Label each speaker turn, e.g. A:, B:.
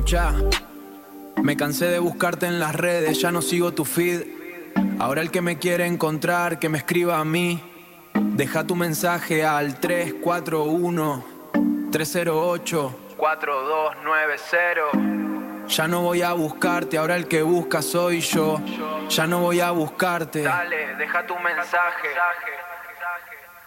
A: Escucha, me cansé de buscarte en las redes, ya no sigo tu feed. Ahora el que me quiere encontrar, que me escriba a mí. Deja tu mensaje al 341-308-4290. Ya no voy a buscarte, ahora el que busca soy yo. Ya no voy a buscarte. Dale, deja tu mensaje.